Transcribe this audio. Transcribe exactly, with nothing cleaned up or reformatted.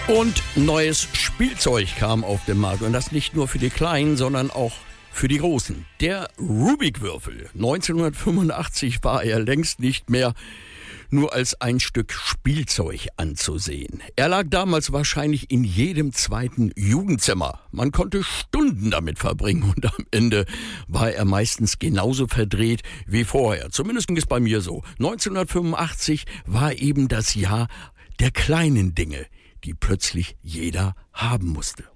Und neues Spielzeug kam auf den Markt. Und das nicht nur für die Kleinen, sondern auch für die Großen. Der Rubik-Würfel. neunzehnhundertfünfundachtzig war er längst nicht mehr nur als ein Stück Spielzeug anzusehen. Er lag damals wahrscheinlich in jedem zweiten Jugendzimmer. Man konnte Stunden damit verbringen und am Ende war er meistens genauso verdreht wie vorher. Zumindest ging es bei mir so. neunzehnhundertfünfundachtzig war eben das Jahr der kleinen Dinge, die plötzlich jeder haben musste.